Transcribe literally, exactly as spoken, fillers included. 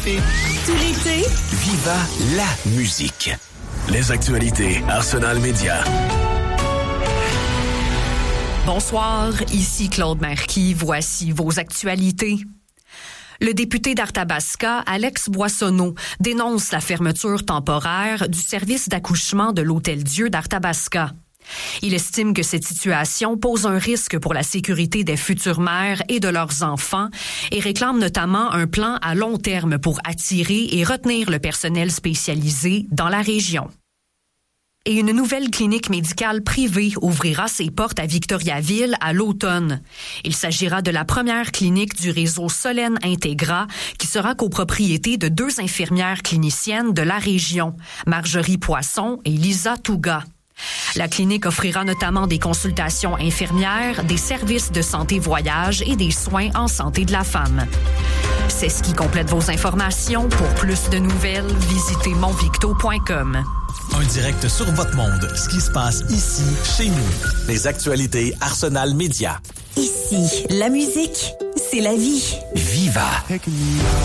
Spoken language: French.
café. Tout l'été, Viva la musique. Les actualités Arsenal Média. Bonsoir, ici Claude Marquis. Voici vos actualités. Le député d'Arthabasca, Alex Boissonneau, dénonce la fermeture temporaire du service d'accouchement de l'Hôtel-Dieu d'Arthabasca. Il estime que cette situation pose un risque pour la sécurité des futures mères et de leurs enfants et réclame notamment un plan à long terme pour attirer et retenir le personnel spécialisé dans la région. Et une nouvelle clinique médicale privée ouvrira ses portes à Victoriaville à l'automne. Il s'agira de la première clinique du réseau Solène Integra qui sera copropriété de deux infirmières cliniciennes de la région, Marjorie Poisson et Lisa Touga. La clinique offrira notamment des consultations infirmières, des services de santé voyage et des soins en santé de la femme. C'est ce qui complète vos informations. Pour plus de nouvelles, visitez monvicto point com. Un direct sur votre monde. Ce qui se passe ici, chez nous. Les actualités Arsenal Média. ici, la musique, c'est la vie. Viva.